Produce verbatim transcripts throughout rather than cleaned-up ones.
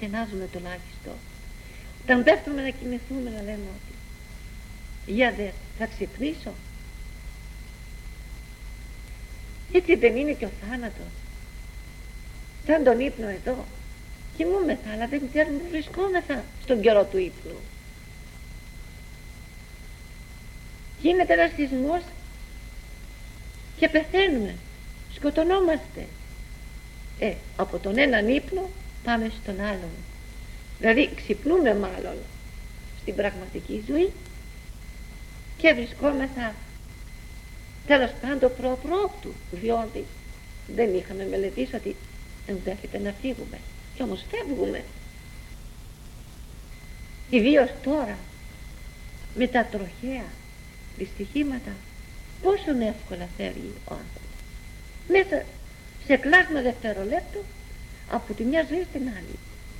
στενάζουμε το λάχιστο. Όταν πέφτουμε να κοιμηθούμε να λέμε ότι για δε θα ξυπνήσω. Έτσι δεν είναι και ο θάνατος? Σαν τον ύπνο εδώ, κοιμούμεθα αλλά δεν ξέρουμε που βρισκόμεθα στον καιρό του ύπνου. Γίνεται ένας σεισμός και πεθαίνουμε, σκοτωνόμαστε. Ε, από τον έναν ύπνο πάμε στον άλλον. Δηλαδή ξυπνούμε μάλλον στην πραγματική ζωή και βρισκόμεθα τέλος πάντων προ-πρόκτου, διότι δεν είχαμε μελετήσει ότι ενδέχεται να φύγουμε, και όμως φεύγουμε. Ιδίως τώρα με τα τροχαία δυστυχήματα, πόσο εύκολα φεύγει ο άνθρωπος μέσα σε κλάσμα δευτερολέπτου από τη μια ζωή στην άλλη.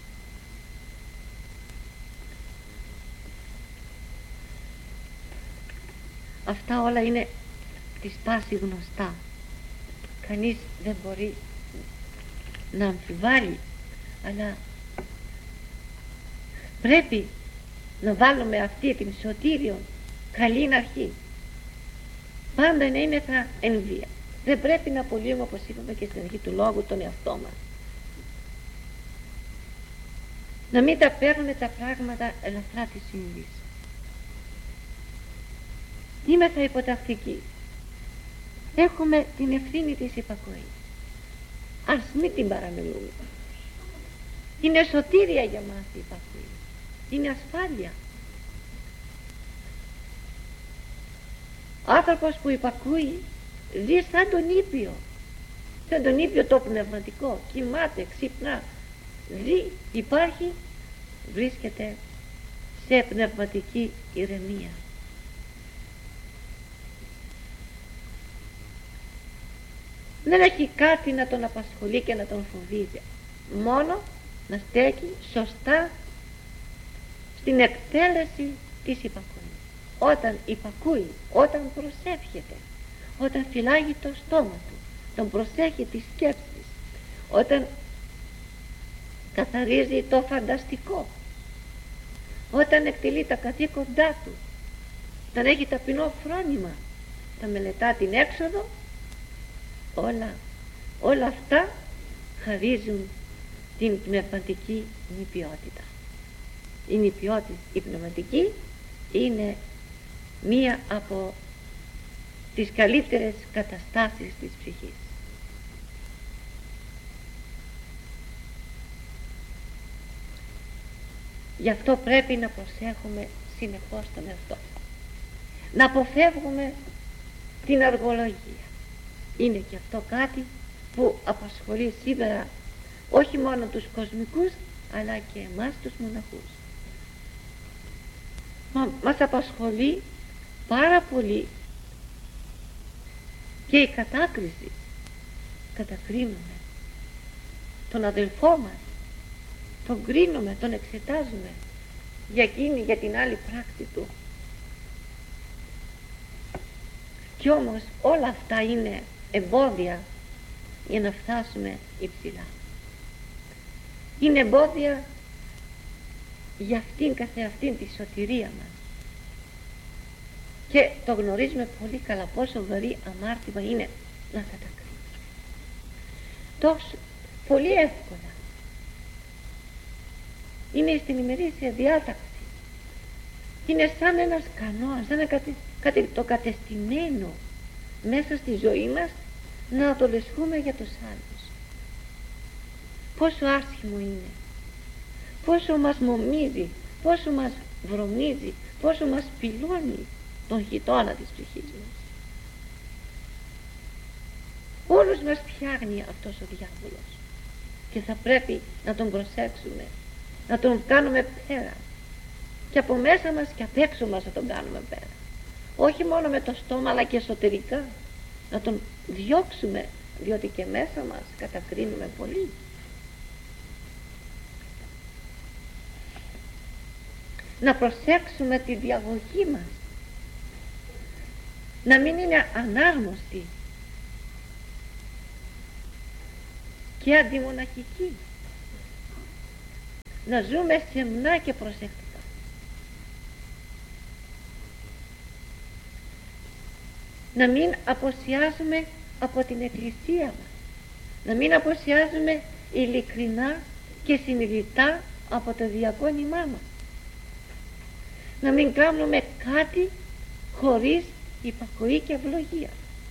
Αυτά όλα είναι της πάση γνωστά, κανείς δεν μπορεί να αμφιβάλλει, αλλά πρέπει να βάλουμε αυτή την σωτήριον καλή αρχή, πάντα να είναι θα ενβία. Δεν πρέπει να απολύουμε, όπως είπαμε και στην αρχή του λόγου, τον εαυτό μας. Να μην τα παίρνουμε τα πράγματα ελαφρά της συμβής. Είμαι θα υποτακτική. Έχουμε την ευθύνη της υπακοής. Ας μην την παραμελούμε. Είναι σωτήρια για μας η υπακοή. Είναι ασφάλεια. Άνθρωπος που υπακούει ζει σαν τον ήπιο, σαν τον ήπιο το πνευματικό, κοιμάται, ξυπνά, ζει, υπάρχει, βρίσκεται σε πνευματική ηρεμία. Δεν έχει κάτι να τον απασχολεί και να τον φοβίζει, μόνο να στέκει σωστά στην εκτέλεση της υπακοής. Όταν υπακούει, όταν προσεύχεται, όταν φυλάγει το στόμα του, τον προσέχει τις σκέψεις, όταν καθαρίζει το φανταστικό, όταν εκτελεί τα καθήκοντά του, όταν έχει ταπεινό φρόνημα, όταν μελετά την έξοδο, όλα, όλα αυτά χαρίζουν την πνευματική νηπιότητα. Η νηπιότητα, η πνευματική, είναι μία από τις καλύτερες καταστάσεις της ψυχής. Γι' αυτό πρέπει να προσέχουμε συνεχώς τον εαυτό, να αποφεύγουμε την αργολογία. Είναι και αυτό κάτι που απασχολεί σήμερα όχι μόνο τους κοσμικούς, αλλά και εμάς τους μοναχούς. Μα, μας απασχολεί πάρα πολύ και η κατάκριση. Κατακρίνουμε τον αδελφό μας, τον κρίνουμε, τον εξετάζουμε για εκείνη, για την άλλη πράξη του. Κι όμως όλα αυτά είναι εμπόδια για να φτάσουμε υψηλά. Είναι εμπόδια για αυτήν καθεαυτήν τη σωτηρία μας. Και το γνωρίζουμε πολύ καλά πόσο βαρύ αμάρτημα είναι να κατακρίνουμε. Τόσο πολύ εύκολα. Είναι στην ημερήσια διάταξη. Είναι σαν ένας κανόνας, σαν κάτι, κάτι το κατεστημένο μέσα στη ζωή μας, να το λεσχούμε για τους άλλους. Πόσο άσχημο είναι, πόσο μας μομίζει, πόσο μας βρωμίζει, πόσο μας πυλώνει τον γειτόνα της ψυχής μας. Όλους μας πιάνει αυτός ο διάβολος και θα πρέπει να τον προσέξουμε, να τον κάνουμε πέρα, και από μέσα μας και απ' έξω μας να τον κάνουμε πέρα, όχι μόνο με το στόμα αλλά και εσωτερικά, να τον διώξουμε, διότι και μέσα μας κατακρίνουμε πολύ. Να προσέξουμε τη διαγωγή μας, να μην είναι ανάρμοστη και αντιμοναχική. να ζούμε σεμνά και προσεκτικά. Να μην αποσιάζουμε από την εκκλησία μας, να μην αποσιάζουμε ειλικρινά και συνειδητά από το διακόνημά μας, να μην κάνουμε κάτι χωρίς υπακοή και ευλογία,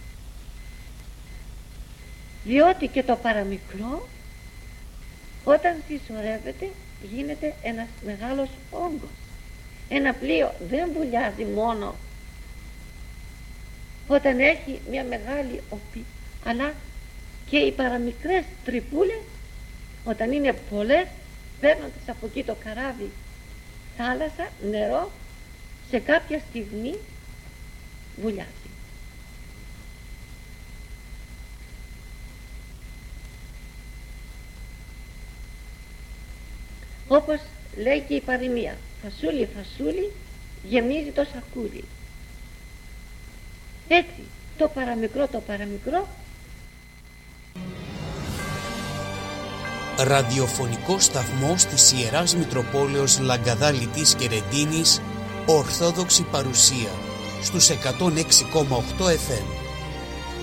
διότι και το παραμικρό όταν συσσωρεύεται γίνεται ένας μεγάλος όγκος. Ένα πλοίο δεν βουλιάζει μόνο όταν έχει μια μεγάλη οπή, αλλά και οι παραμικρές τρυπούλες, όταν είναι πολλές, παίρνοντας από εκεί το καράβι θάλασσα, νερό, σε κάποια στιγμή βουλιάζει. Όπως λέει και η παροιμία, φασούλι φασούλι γεμίζει το σακούλι. Έτσι το παραμικρό το παραμικρό. Ραδιοφωνικό σταθμό της Ιεράς Μητροπόλεως Λαγκαδάλητης και Ρεντίνης, Ορθόδοξη παρουσία στους εκατόν έξι κόμμα οκτώ εφ εμ.